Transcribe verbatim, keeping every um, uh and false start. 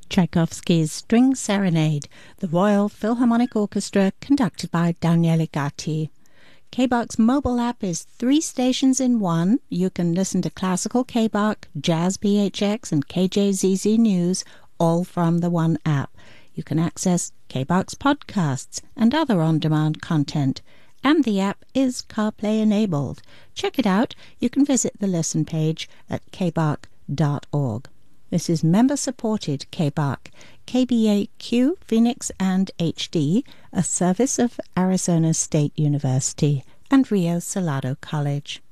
Tchaikovsky's String Serenade, the Royal Philharmonic Orchestra, conducted by Daniele Gatti. K B A R's mobile app is three stations in one. You can listen to classical K B A R, Jazz B H X, and K J Z Z News, all from the one app. You can access K B A R's podcasts and other on-demand content, and the app is CarPlay enabled. Check it out. You can visit the listen page at k b a r dot org. This is member-supported K B A R, K B A Q, Phoenix, and H D, a service of Arizona State University and Rio Salado College.